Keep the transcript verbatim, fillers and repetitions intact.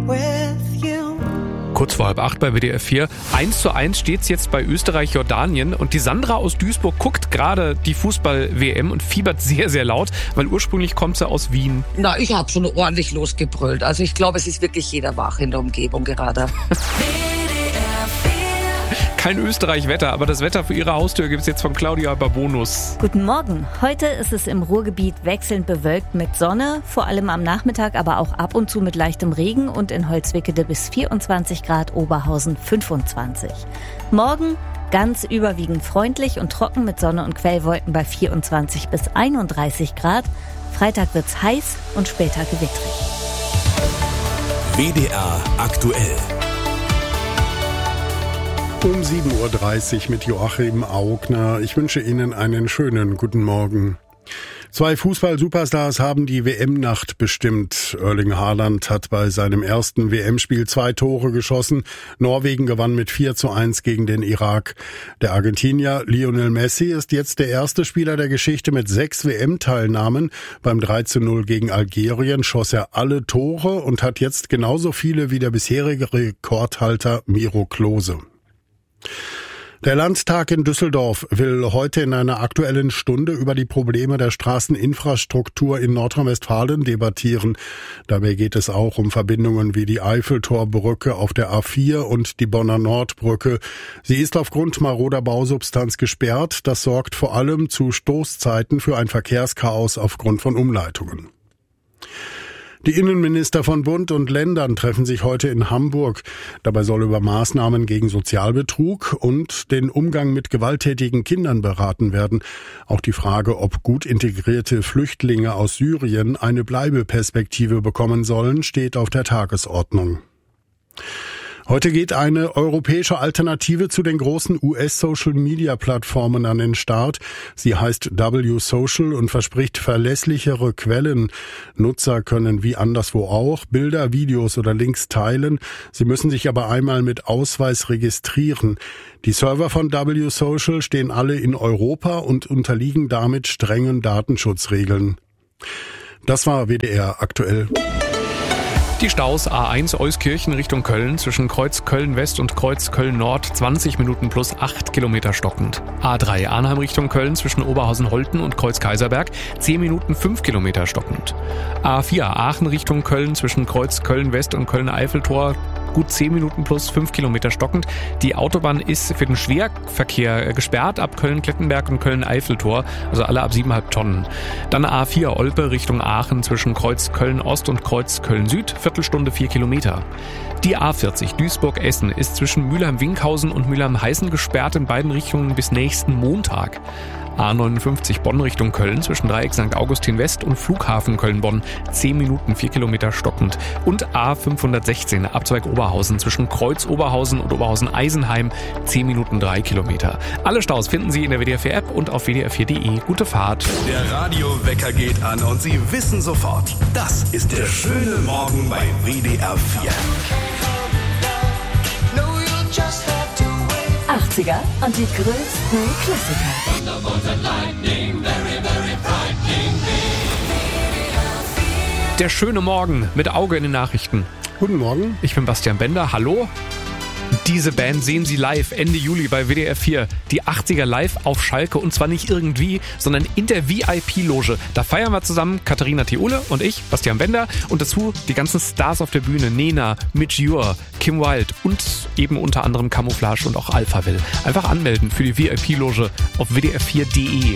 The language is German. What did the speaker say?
with you. Kurz vor halb acht bei W D R vier. eins zu eins steht's jetzt bei Österreich-Jordanien und die Sandra aus Duisburg guckt gerade die Fußball-W M und fiebert sehr, sehr laut, weil ursprünglich kommt sie aus Wien. Na, ich habe schon ordentlich losgebrüllt. Also ich glaube, es ist wirklich jeder wach in der Umgebung gerade. Kein Österreich-Wetter, aber das Wetter für ihre Haustür gibt's jetzt von Claudia Babonus. Guten Morgen. Heute ist es im Ruhrgebiet wechselnd bewölkt mit Sonne, vor allem am Nachmittag, aber auch ab und zu mit leichtem Regen und in Holzwickede bis vierundzwanzig Grad, Oberhausen fünfundzwanzig. Morgen ganz überwiegend freundlich und trocken mit Sonne und Quellwolken bei vierundzwanzig bis einunddreißig Grad. Freitag wird's heiß und später gewittrig. W D R aktuell. Um sieben Uhr dreißig mit Joachim Augner. Ich wünsche Ihnen einen schönen guten Morgen. Zwei Fußball-Superstars haben die W M-Nacht bestimmt. Erling Haaland hat bei seinem ersten W M-Spiel zwei Tore geschossen. Norwegen gewann mit vier zu eins gegen den Irak. Der Argentinier Lionel Messi ist jetzt der erste Spieler der Geschichte mit sechs W M-Teilnahmen. Beim drei zu null gegen Algerien schoss er alle Tore und hat jetzt genauso viele wie der bisherige Rekordhalter Miro Klose. Der Landtag in Düsseldorf will heute in einer aktuellen Stunde über die Probleme der Straßeninfrastruktur in Nordrhein-Westfalen debattieren. Dabei geht es auch um Verbindungen wie die Eiffeltorbrücke auf der A vier und die Bonner Nordbrücke. Sie ist aufgrund maroder Bausubstanz gesperrt. Das sorgt vor allem zu Stoßzeiten für ein Verkehrschaos aufgrund von Umleitungen. Die Innenminister von Bund und Ländern treffen sich heute in Hamburg. Dabei soll über Maßnahmen gegen Sozialbetrug und den Umgang mit gewalttätigen Kindern beraten werden. Auch die Frage, ob gut integrierte Flüchtlinge aus Syrien eine Bleibeperspektive bekommen sollen, steht auf der Tagesordnung. Heute geht eine europäische Alternative zu den großen U S-Social-Media-Plattformen an den Start. Sie heißt W Social und verspricht verlässlichere Quellen. Nutzer können wie anderswo auch Bilder, Videos oder Links teilen. Sie müssen sich aber einmal mit Ausweis registrieren. Die Server von W Social stehen alle in Europa und unterliegen damit strengen Datenschutzregeln. Das war W D R aktuell. Die Staus A eins Euskirchen Richtung Köln zwischen Kreuz Köln-West und Kreuz Köln-Nord zwanzig Minuten plus acht Kilometer stockend. A drei Arnheim Richtung Köln zwischen Oberhausen-Holten und Kreuz Kaiserberg zehn Minuten fünf Kilometer stockend. A vier Aachen Richtung Köln zwischen Kreuz Köln-West und Köln-Eiffeltor gut zehn Minuten plus fünf Kilometer stockend. Die Autobahn ist für den Schwerverkehr gesperrt ab Köln-Klettenberg und Köln-Eiffeltor, also alle ab sieben Komma fünf Tonnen. Dann A vier Olpe Richtung Aachen zwischen Kreuz Köln-Ost und Kreuz Köln-Süd, Viertelstunde vier Kilometer. Die A vierzig Duisburg-Essen ist zwischen Mülheim-Winkhausen und Mülheim-Heißen gesperrt in beiden Richtungen bis nächsten Montag. A neunundfünfzig Bonn Richtung Köln zwischen Dreieck Sankt Augustin West und Flughafen Köln-Bonn zehn Minuten vier Kilometer stockend. Und A fünfhundertsechzehn Abzweig Oberhausen zwischen Kreuz Oberhausen und Oberhausen-Eisenheim zehn Minuten drei Kilometer. Alle Staus finden Sie in der W D R vier App und auf w d r vier punkt d e. Gute Fahrt. Der Radiowecker geht an und Sie wissen sofort, das ist der schöne Morgen bei W D R vier. achtziger und die größten Klassiker. Der schöne Morgen mit Auge in den Nachrichten. Guten Morgen. Ich bin Bastian Bender. Hallo. Diese Band sehen Sie live Ende Juli bei W D R vier. Die achtziger live auf Schalke und zwar nicht irgendwie, sondern in der V I P-Loge. Da feiern wir zusammen Katharina Theole und ich, Bastian Bender, und dazu die ganzen Stars auf der Bühne. Nena, Mitch Ure, Kim Wilde und eben unter anderem Camouflage und auch Alphaville. Einfach anmelden für die V I P-Loge auf w d r vier punkt d e.